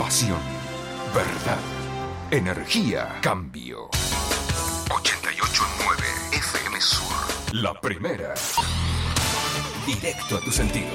Pasión, verdad, energía, cambio. 88.9 FM Sur. La primera. Directo a tus sentidos.